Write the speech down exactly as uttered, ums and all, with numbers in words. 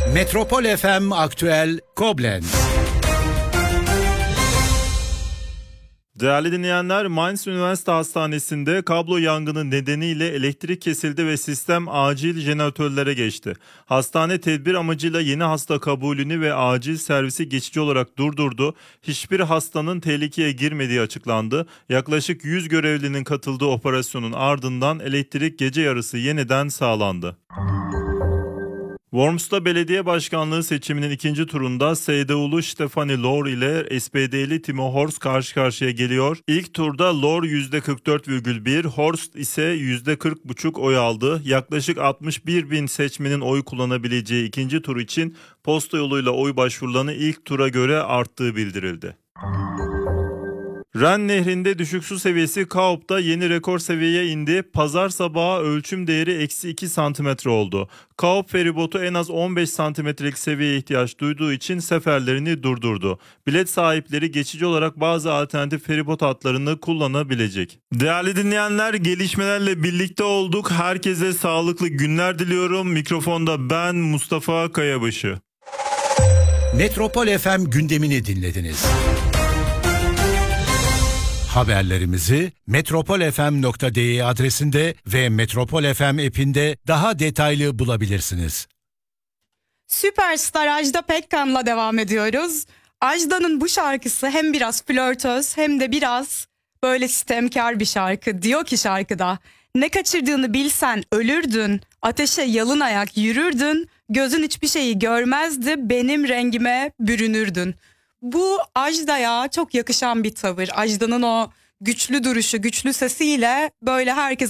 Metropol F M Aktüel Koblenz. Değerli dinleyenler, Mainz Üniversite Hastanesi'nde kablo yangını nedeniyle elektrik kesildi ve sistem acil jeneratörlere geçti. Hastane tedbir amacıyla yeni hasta kabulünü ve acil servisi geçici olarak durdurdu. Hiçbir hastanın tehlikeye girmediği açıklandı. Yaklaşık yüz görevlinin katıldığı operasyonun ardından elektrik gece yarısı yeniden sağlandı. Worms'ta belediye başkanlığı seçiminin ikinci turunda S D U'lu Stefanie Lohr ile S P D'li Timo Horst karşı karşıya geliyor. İlk turda Lohr yüzde kırk dört virgül bir, Horst ise yüzde kırk virgül beş oy aldı. Yaklaşık altmış bir bin seçmenin oy kullanabileceği ikinci tur için posta yoluyla oy başvurularının ilk tura göre arttığı bildirildi. Ren Nehri'nde düşük su seviyesi Kaop'ta yeni rekor seviyeye indi. Pazar sabahı ölçüm değeri eksi iki santimetre oldu. Kaop feribotu en az on beş santimetrelik seviyeye ihtiyaç duyduğu için seferlerini durdurdu. Bilet sahipleri geçici olarak bazı alternatif feribot hatlarını kullanabilecek. Değerli dinleyenler, gelişmelerle birlikte olduk. Herkese sağlıklı günler diliyorum. Mikrofonda ben Mustafa Kayabaşı. Metropol F M gündemini dinlediniz. Haberlerimizi metropol f m nokta d e adresinde ve Metropol F M app'inde daha detaylı bulabilirsiniz. Süperstar Ajda Pekkan'la devam ediyoruz. Ajda'nın bu şarkısı hem biraz flörtöz hem de biraz böyle sistemkar bir şarkı. Diyor ki şarkıda, ne kaçırdığını bilsen ölürdün, ateşe yalın ayak yürürdün, gözün hiçbir şeyi görmezdi, benim rengime bürünürdün. Bu Ajda'ya çok yakışan bir tavır. Ajda'nın o güçlü duruşu, güçlü sesiyle böyle herkes